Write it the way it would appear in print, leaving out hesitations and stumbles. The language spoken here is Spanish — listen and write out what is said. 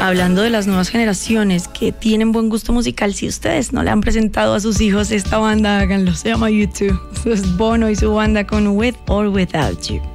hablando de las nuevas generaciones que tienen buen gusto musical, si ustedes no le han presentado a sus hijos esta banda, háganlo. Se llama U2. Es Bono y su banda con With or Without You.